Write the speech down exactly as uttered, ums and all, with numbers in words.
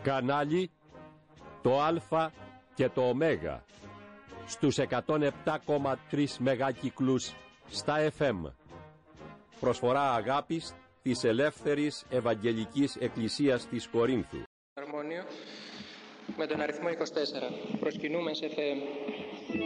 Κανάλι το Α και το Ω στους εκατόν επτά κόμμα τρία μεγάκυκλους στα εφ εμ. Προσφορά αγάπης της Ελεύθερης Ευαγγελικής Εκκλησίας της Κορίνθου. Αρμόνιο με τον αριθμό είκοσι τέσσερα. Προσκυνούμε σε Θεέ.